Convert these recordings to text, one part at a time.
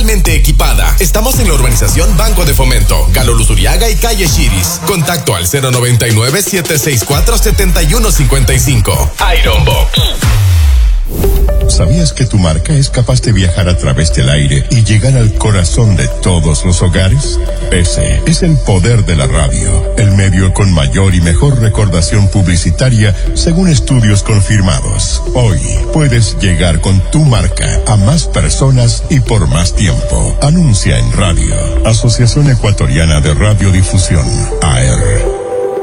totalmente equipada. Estamos en la urbanización Banco de Fomento, Galo Luzuriaga y Calle Chiris. Contacto al 099-764-7155. Iron Box. ¿Sabías que tu marca es capaz de viajar a través del aire y llegar al corazón de todos los hogares? Ese es el poder de la radio, el medio con mayor y mejor recordación publicitaria según estudios confirmados. Hoy puedes llegar con tu marca a más personas y por más tiempo. Anuncia en radio. Asociación Ecuatoriana de Radiodifusión, AER.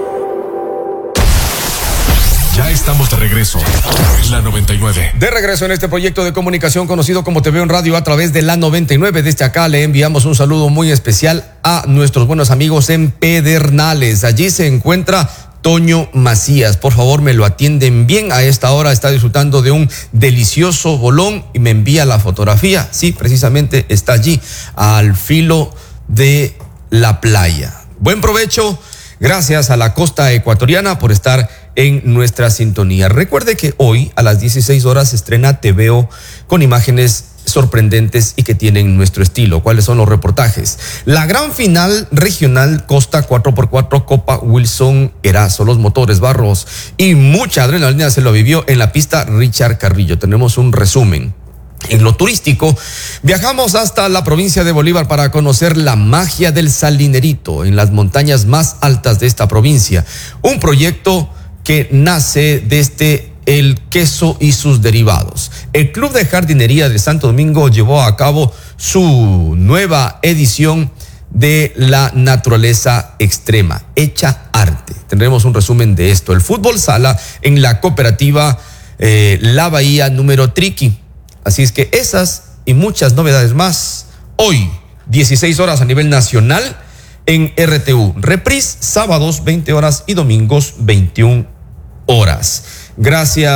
Ya estamos de regreso. La 99. De regreso en este proyecto de comunicación conocido como TV en Radio a través de la 99. Desde acá le enviamos un saludo muy especial a nuestros buenos amigos en Pedernales. Allí se encuentra Toño Macías. Por favor, me lo atienden bien. A esta hora está disfrutando de un delicioso bolón y me envía la fotografía. Sí, precisamente está allí, al filo de la playa. Buen provecho. Gracias a la costa ecuatoriana por estar en nuestra sintonía. Recuerde que hoy a las 16 horas se estrena TVO con imágenes sorprendentes y que tienen nuestro estilo. ¿Cuáles son los reportajes? La gran final regional Costa 4x4 Copa Wilson Erazo, los motores, barros y mucha adrenalina se lo vivió en la pista Richard Carrillo. Tenemos un resumen. En lo turístico, viajamos hasta la provincia de Bolívar para conocer la magia del Salinerito en las montañas más altas de esta provincia. Un proyecto que nace desde el queso y sus derivados. El Club de Jardinería de Santo Domingo llevó a cabo su nueva edición de la naturaleza extrema, hecha arte. Tendremos un resumen de esto. El fútbol sala en la cooperativa La Bahía número Triqui. Así es que esas y muchas novedades más, hoy, 16 horas a nivel nacional en RTU. Reprise, sábados, 20 horas y domingos, 21 horas. Gracias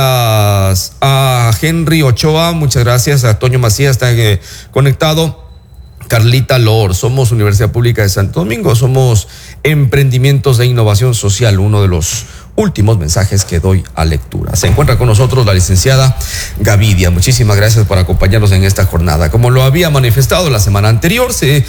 a Henry Ochoa, muchas gracias a Toño Macías, está conectado. Carlita Lor, somos Universidad Pública de Santo Domingo, somos emprendimientos de innovación social, uno de los últimos mensajes que doy a lectura. Se encuentra con nosotros la licenciada Gavidia. Muchísimas gracias por acompañarnos en esta jornada. Como lo había manifestado la semana anterior, se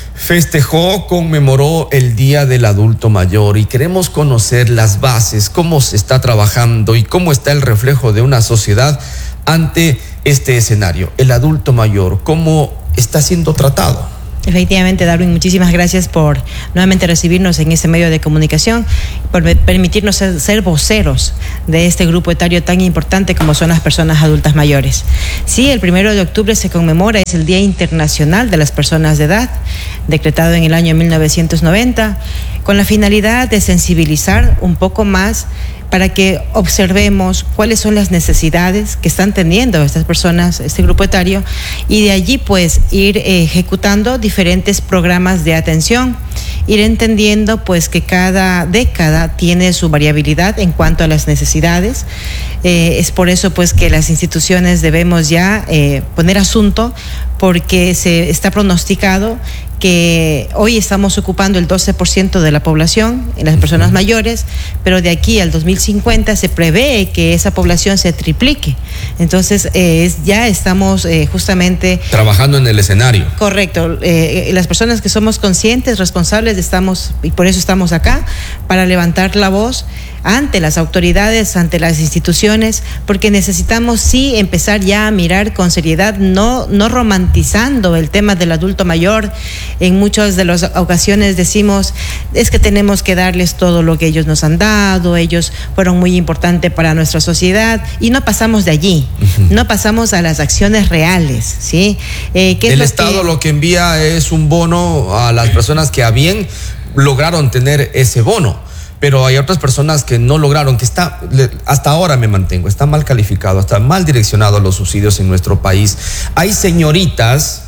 conmemoró el Día del Adulto Mayor y queremos conocer las bases, cómo se está trabajando y cómo está el reflejo de una sociedad ante este escenario. El adulto mayor, ¿cómo está siendo tratado? Efectivamente, Darwin, muchísimas gracias por nuevamente recibirnos en este medio de comunicación, por permitirnos ser voceros de este grupo etario tan importante como son las personas adultas mayores. Sí, el 1 de octubre se conmemora, es el Día Internacional de las Personas de Edad, decretado en el año 1990, con la finalidad de sensibilizar un poco más para que observemos cuáles son las necesidades que están teniendo estas personas, este grupo etario, y de allí pues ir ejecutando diferentes programas de atención, ir entendiendo pues que cada década tiene su variabilidad en cuanto a las necesidades. Es por eso pues que las instituciones debemos ya poner asunto, porque se está pronosticado que hoy estamos ocupando el 12% de la población en las personas mayores, pero de aquí al 2050 se prevé que esa población se triplique. Entonces ya estamos justamente trabajando en el escenario. Correcto. Las personas que somos conscientes, responsables, estamos, y por eso estamos acá, para levantar la voz ante las autoridades, ante las instituciones, porque necesitamos sí empezar ya a mirar con seriedad, no romantizando el tema del adulto mayor. En muchas de las ocasiones decimos, es que tenemos que darles todo lo que ellos nos han dado, ellos fueron muy importantes para nuestra sociedad, y no pasamos de allí, no pasamos a las acciones reales, ¿sí? El Estado lo que envía es un bono a las personas que a bien lograron tener ese bono, pero hay otras personas que no lograron, que está, hasta ahora me mantengo, está mal calificado, está mal direccionado los subsidios en nuestro país. Hay señoritas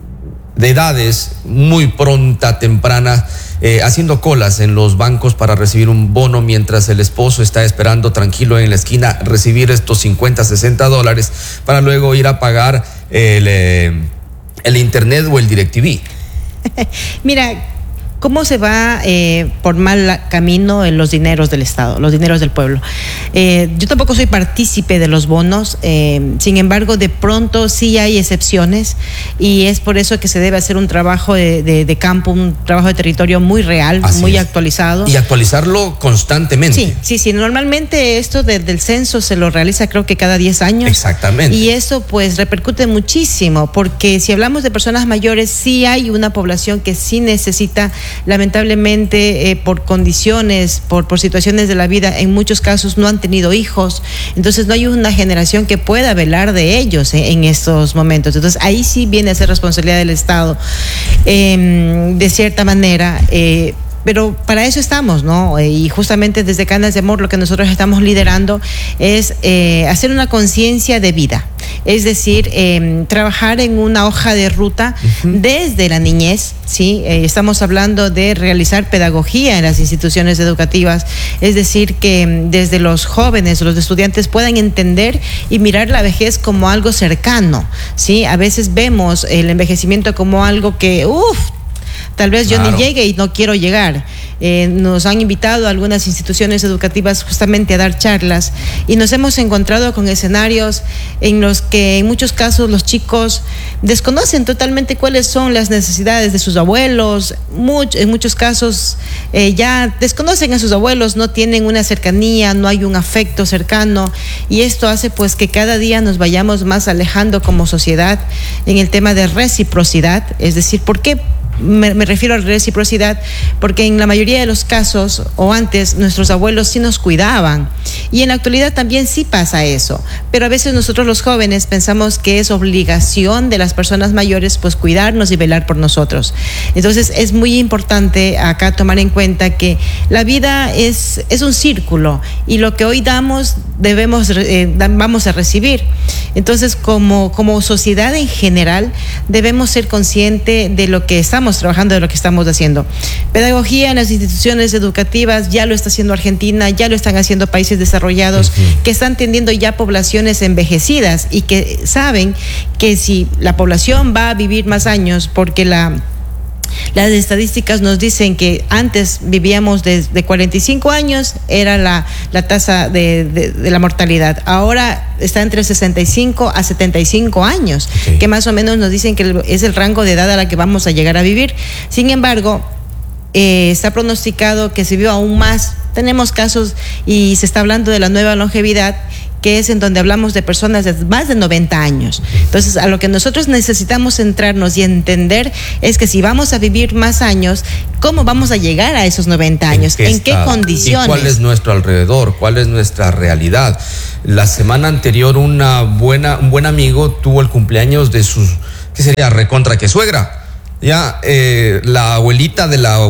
de edades muy temprana, haciendo colas en los bancos para recibir un bono, mientras el esposo está esperando tranquilo en la esquina recibir estos $50, $60 para luego ir a pagar el internet o el DirecTV. Mira, ¿Cómo se va por mal camino en los dineros del Estado, los dineros del pueblo? Yo tampoco soy partícipe de los bonos, sin embargo, de pronto sí hay excepciones y es por eso que se debe hacer un trabajo de campo, un trabajo de territorio muy real, Así muy es. actualizado. Y actualizarlo constantemente. Sí. Normalmente esto del censo se lo realiza creo que cada 10 años. Exactamente. Y eso pues repercute muchísimo, porque si hablamos de personas mayores, sí hay una población que sí necesita, lamentablemente por condiciones, por situaciones de la vida, en muchos casos no han tenido hijos, entonces no hay una generación que pueda velar de ellos en estos momentos. Entonces ahí sí viene a ser responsabilidad del Estado, de cierta manera. Pero para eso estamos, ¿no? Y justamente desde Canas de Amor lo que nosotros estamos liderando es hacer una conciencia de vida. Es decir, trabajar en una hoja de ruta desde la niñez, ¿sí? Estamos hablando de realizar pedagogía en las instituciones educativas, es decir, que desde los jóvenes, los estudiantes puedan entender y mirar la vejez como algo cercano, ¿sí? A veces vemos el envejecimiento como algo que, tal vez yo ni llegue y no quiero llegar. Nos han invitado a algunas instituciones educativas justamente a dar charlas y nos hemos encontrado con escenarios en los que en muchos casos los chicos desconocen totalmente cuáles son las necesidades de sus abuelos. En muchos casos ya desconocen a sus abuelos, no tienen una cercanía, no hay un afecto cercano, y esto hace pues que cada día nos vayamos más alejando como sociedad en el tema de reciprocidad. Es decir, ¿por qué me refiero a reciprocidad? Porque en la mayoría de los casos, o antes, nuestros abuelos sí nos cuidaban, y en la actualidad también sí pasa eso, pero a veces nosotros los jóvenes pensamos que es obligación de las personas mayores pues cuidarnos y velar por nosotros. Entonces es muy importante acá tomar en cuenta que la vida es un círculo, y lo que hoy damos vamos a recibir. Entonces como sociedad en general debemos ser conscientes de lo que estamos trabajando, de lo que estamos haciendo. Pedagogía en las instituciones educativas ya lo está haciendo Argentina, ya lo están haciendo países desarrollados, que están teniendo ya poblaciones envejecidas y que saben que si la población va a vivir más años, porque las estadísticas nos dicen que antes vivíamos de 45 años, era la tasa de la mortalidad. Ahora está entre 65 a 75 años, que más o menos nos dicen que es el rango de edad a la que vamos a llegar a vivir. Sin embargo, está pronosticado que se viva aún más. Tenemos casos y se está hablando de la nueva longevidad, que es en donde hablamos de personas de más de 90 años. Entonces, a lo que nosotros necesitamos centrarnos y entender es que si vamos a vivir más años, ¿cómo vamos a llegar a esos 90 años? ¿En qué condiciones? ¿Y cuál es nuestro alrededor? ¿Cuál es nuestra realidad? La semana anterior un buen amigo tuvo el cumpleaños de sus, ¿qué sería? Recontra que suegra. Ya, la abuelita de la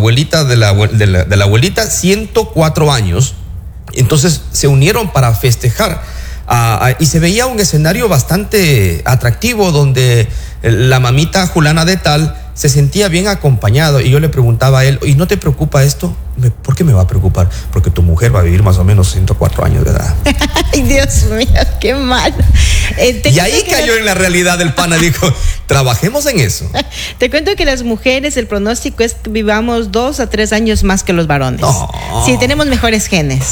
abuelita, 104 años. Entonces se unieron para festejar. Y se veía un escenario bastante atractivo donde la mamita Julana de tal se sentía bien acompañado, y yo le preguntaba a él: ¿y no te preocupa esto? ¿Por qué me va a preocupar? Porque tu mujer va a vivir más o menos 104 años de edad. Ay, Dios mío, qué mal. Y ahí cayó en la realidad del pana, dijo: trabajemos en eso. Te cuento que las mujeres, el pronóstico es que vivamos 2 a 3 años más que los varones. No. Sí, tenemos mejores genes.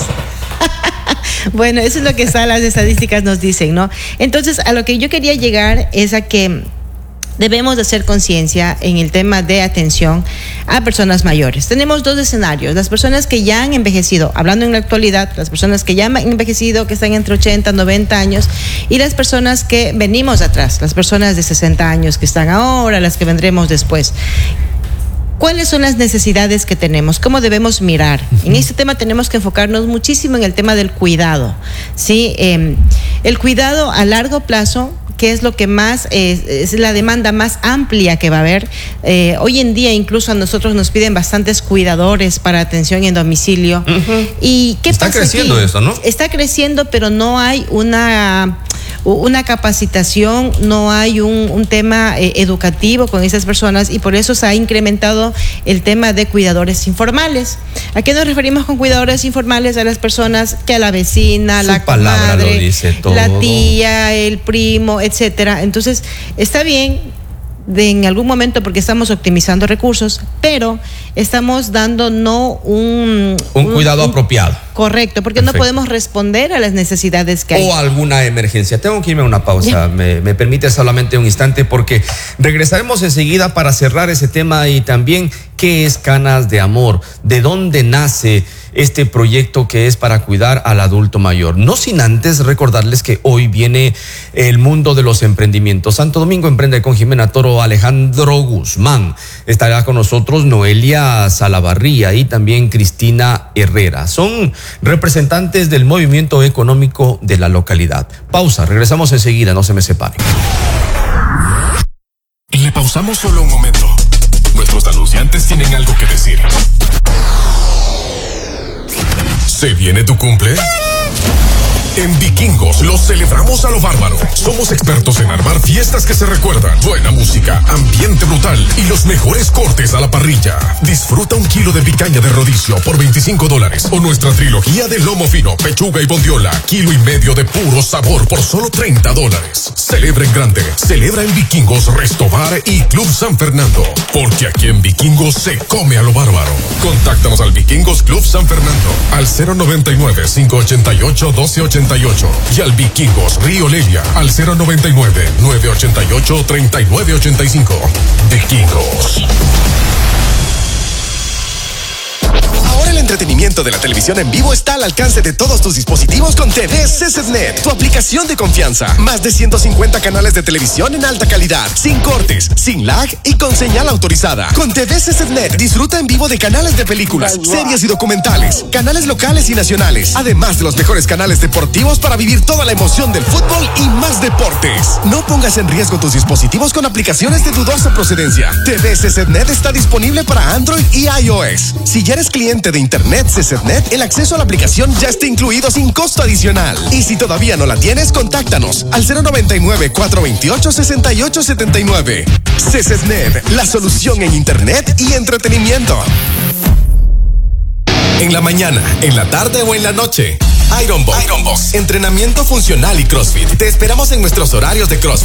Bueno, eso es lo que las estadísticas nos dicen, ¿no? Entonces, a lo que yo quería llegar es a que debemos de hacer conciencia en el tema de atención a personas mayores. Tenemos 2 escenarios: las personas que ya han envejecido, hablando en la actualidad, las personas que ya han envejecido, que están entre 80 y 90 años, y las personas que venimos atrás, las personas de 60 años que están ahora, las que vendremos después. ¿Cuáles son las necesidades que tenemos? ¿Cómo debemos mirar? En este tema tenemos que enfocarnos muchísimo en el tema del cuidado, ¿sí? El cuidado a largo plazo, que es lo que más es la demanda más amplia que va a haber. Hoy en día incluso a nosotros nos piden bastantes cuidadores para atención en domicilio. ¿Y qué pasa? Está creciendo eso, ¿no? Está creciendo, pero no hay una capacitación, no hay un tema educativo con esas personas, y por eso se ha incrementado el tema de cuidadores informales. ¿A qué nos referimos con cuidadores informales? A las personas que a la vecina, la comadre, la tía, el primo, etcétera. Entonces, está bien en algún momento porque estamos optimizando recursos, pero estamos dando un cuidado apropiado. Correcto, porque Perfecto. no podemos responder a las necesidades que hay. O alguna emergencia. Tengo que irme a una pausa. Me permite solamente un instante porque regresaremos enseguida para cerrar ese tema y también qué es Canas de Amor, de dónde nace este proyecto que es para cuidar al adulto mayor. No sin antes recordarles que hoy viene el mundo de los emprendimientos. Santo Domingo Emprende con Jimena Toro, Alejandro Guzmán. Estará con nosotros Noelia Salavarría y también Cristina Herrera. Son representantes del movimiento económico de la localidad. Pausa, regresamos enseguida, no se me separen. Le pausamos solo un momento. Nuestros anunciantes tienen algo que decir. ¿Se viene tu cumple? En Vikingos lo celebramos a lo bárbaro. Somos expertos en armar fiestas que se recuerdan. Buena música, ambiente brutal y los mejores cortes a la parrilla. Disfruta 1 kilo de picaña de rodicio por $25 o nuestra trilogía de lomo fino, pechuga y bondiola, 1,5 kilos de puro sabor por solo $30. Celebra en grande, celebra en Vikingos, Restobar y Club San Fernando. Porque aquí en Vikingos se come a lo bárbaro. Contáctanos al Vikingos Club San Fernando al 099-588-1288 y al Vikingos Río Lelia al 099-988-3985. Vikingos. Ahora el entretenimiento de la televisión en vivo está al alcance de todos tus dispositivos con TV CCTNet, tu aplicación de confianza. Más de 150 canales de televisión en alta calidad, sin cortes, sin lag y con señal autorizada. Con TV CCTNet disfruta en vivo de canales de películas, series y documentales, canales locales y nacionales, además de los mejores canales deportivos para vivir toda la emoción del fútbol y más deportes. No pongas en riesgo tus dispositivos con aplicaciones de dudosa procedencia. TV CCTNet está disponible para Android y iOS. Si ya eres cliente de Internet CCTNet, el acceso a la aplicación ya está incluido sin costo adicional. Y si todavía no la tienes, contáctanos al 099-428-6879. CCTNet, la solución en Internet y entretenimiento. En la mañana, en la tarde o en la noche. Ironbox. Entrenamiento funcional y CrossFit. Te esperamos en nuestros horarios de CrossFit.